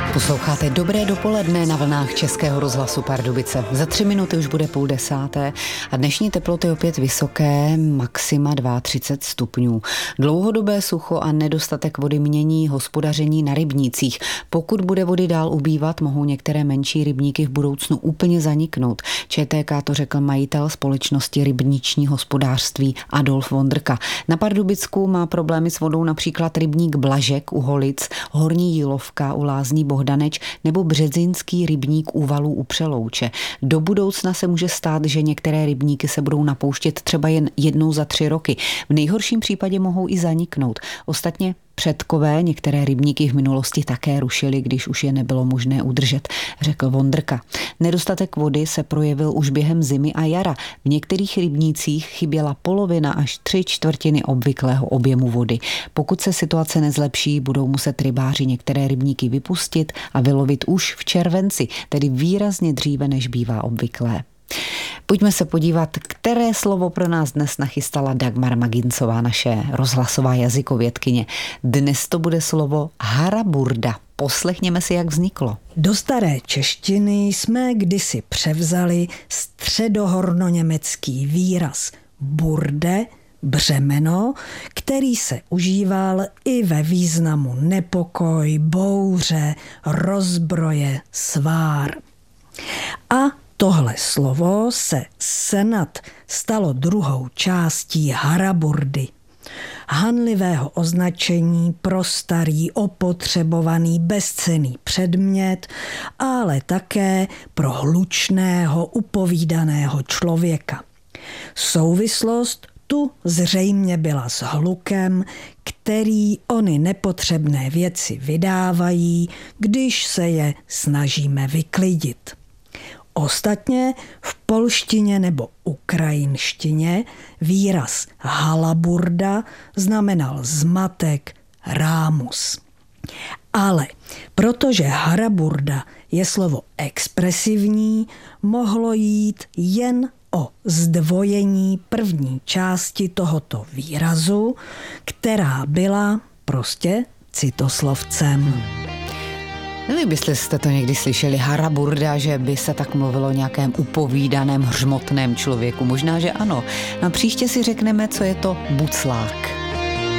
Posloucháte Dobré dopoledne na vlnách Českého rozhlasu Pardubice. Za 3 minuty už bude 9:30 a dnešní teploty opět vysoké, maxima 32 stupňů. Dlouhodobé sucho a nedostatek vody mění hospodaření na rybnících. Pokud bude vody dál ubývat, mohou některé menší rybníky v budoucnu úplně zaniknout. ČTK to řekl majitel společnosti Rybniční hospodářství Adolf Vondrka. Na Pardubicku má problémy s vodou například rybník Blažek u Holic, Horní Jílovka u Lázní Bohdaneč nebo Březinský rybník u Valů u Přelouče. Do budoucna se může stát, že některé rybníky se budou napouštět třeba jen jednou za 3 roky. V nejhorším případě mohou i zaniknout. Ostatně předkové některé rybníky v minulosti také rušili, když už je nebylo možné udržet, řekl Vondrka. Nedostatek vody se projevil už během zimy a jara. V některých rybnících chyběla polovina až 3/4 obvyklého objemu vody. Pokud se situace nezlepší, budou muset rybáři některé rybníky vypustit a vylovit už v červenci, tedy výrazně dříve, než bývá obvyklé. Pojďme se podívat, které slovo pro nás dnes nachystala Dagmar Magincová, naše rozhlasová jazykovědkyně. Dnes to bude slovo haraburda. Poslechněme si, jak vzniklo. Do staré češtiny jsme kdysi převzali středohornoněmecký výraz burde, břemeno, který se užíval i ve významu nepokoj, bouře, rozbroje, svár. A tohle slovo se snad stalo druhou částí haraburdy, hanlivého označení pro starý, opotřebovaný, bezcenný předmět, ale také pro hlučného, upovídaného člověka. Souvislost tu zřejmě byla s hlukem, který ony nepotřebné věci vydávají, když se je snažíme vyklidit. Ostatně v polštině nebo ukrajinštině výraz halaburda znamenal zmatek, rámus. Ale protože haraburda je slovo expresivní, mohlo jít jen o zdvojení první části tohoto výrazu, která byla prostě citoslovcem. Nevím, jestli jste to někdy slyšeli, haraburda, že by se tak mluvilo o nějakém upovídaném, hřmotném člověku. Možná, že ano. Na příště si řekneme, co je to buclák.